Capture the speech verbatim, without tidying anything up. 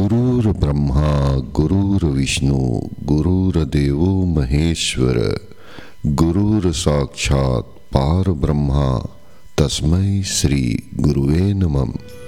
ગુરુર બ્રહ્મા ગુરુર વિષ્ણુ ગુરુર્દેવો મહેશ્વર ગુરુર સાક્ષાત પારબ્રહ્મા તસ્મૈ શ્રી ગુરુવે નમઃ.